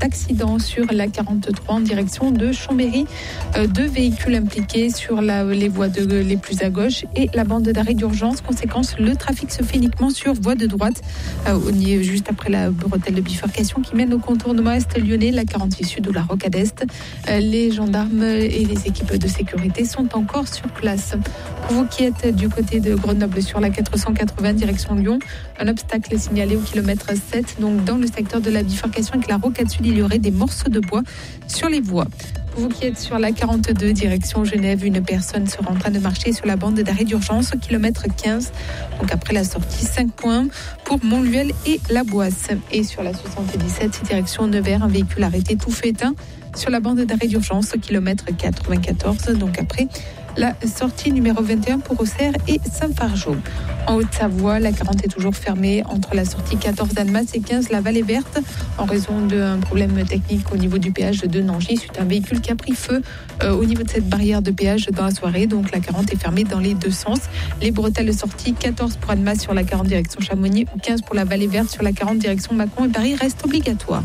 accident sur la 43 en direction de Chambéry. 2 véhicules impliqués sur les voies les plus à gauche et la bande d'arrêt d'urgence. Conséquence, le trafic se fait uniquement sur voie de droite, juste après la bretelle de bifurcation qui mène au contournement est lyonnais, la 48 sud ou la rocade est. Les gendarmes et les équipes de sécurité sont encore sur place. Pour vous qui êtes du côté de Grenoble sur la 480 direction Lyon, un obstacle est signalé au kilomètre 7, donc dans le secteur de la bifurcation avec la rocade sud, il y aurait des morceaux de bois sur les voies. Pour vous qui êtes sur la 42 direction Genève, une personne sera en train de marcher sur la bande d'arrêt d'urgence au kilomètre 15, donc après la sortie 5 points pour Montluel et La Boisse. Et sur la 77 direction Nevers, un véhicule arrêté tout feu éteint sur la bande d'arrêt d'urgence au kilomètre 94, donc après la sortie numéro 21 pour Auxerre et Saint-Fargeau. En Haute-Savoie, la 40 est toujours fermée entre la sortie 14 d'Annemasse et 15 la Vallée Verte en raison d'un problème technique au niveau du péage de Nangy suite à un véhicule qui a pris feu au niveau de cette barrière de péage dans la soirée. Donc la 40 est fermée dans les deux sens. Les bretelles de sortie 14 pour Annemasse sur la 40 direction Chamonix ou 15 pour la Vallée Verte sur la 40 direction Mâcon et Paris restent obligatoires.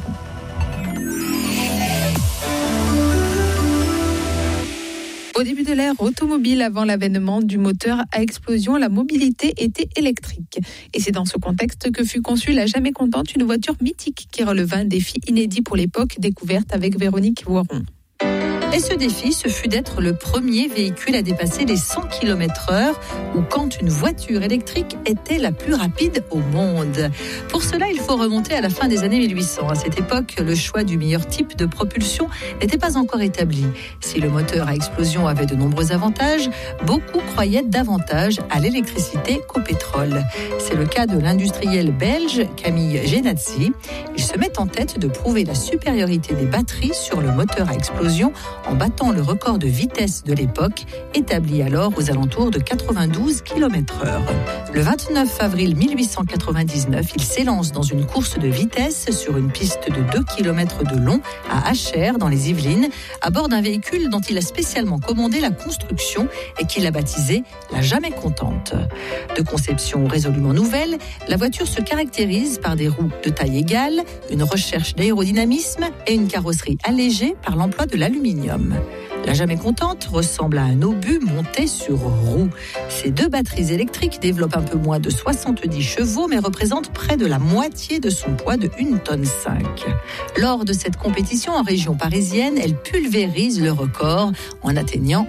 Au début de l'ère automobile, avant l'avènement du moteur à explosion, la mobilité était électrique. Et c'est dans ce contexte que fut conçue la Jamais Contente, une voiture mythique qui releva un défi inédit pour l'époque, découverte avec Véronique Voiron. Et ce défi, ce fut d'être le premier véhicule à dépasser les 100 km/h ou quand une voiture électrique était la plus rapide au monde. Pour cela, il faut remonter à la fin des années 1800. À cette époque, le choix du meilleur type de propulsion n'était pas encore établi. Si le moteur à explosion avait de nombreux avantages, beaucoup croyaient davantage à l'électricité qu'au pétrole. C'est le cas de l'industriel belge Camille Genadzi. Il se met en tête de prouver la supériorité des batteries sur le moteur à explosion en battant le record de vitesse de l'époque, établi alors aux alentours de 92 km/h. Le 29 avril 1899, il s'élance dans une course de vitesse sur une piste de 2 km de long à Achères, dans les Yvelines, à bord d'un véhicule dont il a spécialement commandé la construction et qu'il a baptisé la Jamais Contente. De conception résolument nouvelle, la voiture se caractérise par des roues de taille égale, une recherche d'aérodynamisme et une carrosserie allégée par l'emploi de l'aluminium. La Jamais Contente ressemble à un obus monté sur roue. Ces 2 batteries électriques développent un peu moins de 70 chevaux, mais représentent près de la moitié de son poids de 1,5 tonne. Lors de cette compétition en région parisienne, elle pulvérise le record en atteignant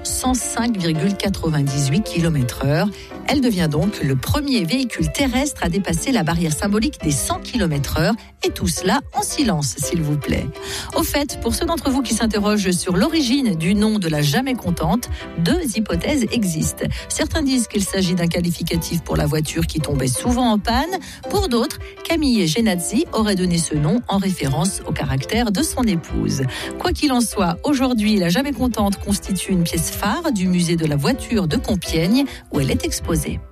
105,98 km/h. Elle devient donc le premier véhicule terrestre à dépasser la barrière symbolique des 100 km/h, et tout cela en silence, s'il vous plaît. Au fait, pour ceux d'entre vous qui s'interrogent sur l'origine du nom de la Jamais Contente, 2 hypothèses existent. Certains disent qu'il s'agit d'un qualificatif pour la voiture qui tombait souvent en panne. Pour d'autres, Camille Genadzi aurait donné ce nom en référence au caractère de son épouse. Quoi qu'il en soit, aujourd'hui, la Jamais Contente constitue une pièce phare du musée de la voiture de Compiègne où elle est exposée.